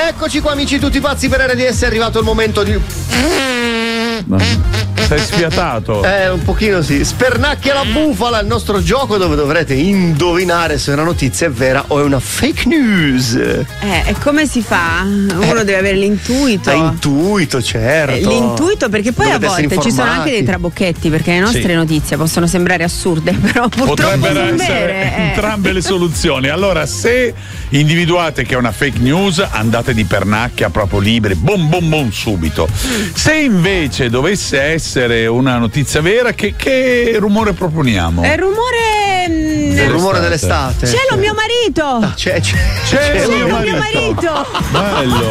Eccoci qua amici tutti pazzi per RDS, è arrivato il momento di... Sei sfiatato. Un pochino sì. Spernacchia la bufala, il nostro gioco dove dovrete indovinare se una notizia è vera o è una fake news. E come si fa? Uno deve avere l'intuito. Intuito, certo. L'intuito, perché poi Dovete a volte ci sono anche dei trabocchetti, perché le nostre notizie possono sembrare assurde, però purtroppo potrebbero sono essere vere. entrambe le soluzioni. Allora, se individuate che è una fake news, andate di pernacchia proprio liberi, boom boom boom subito. Se invece dovesse essere una notizia vera, che rumore proponiamo? È il rumore dell'estate. Cielo, mio marito! C'è Cielo, mio marito! Bello.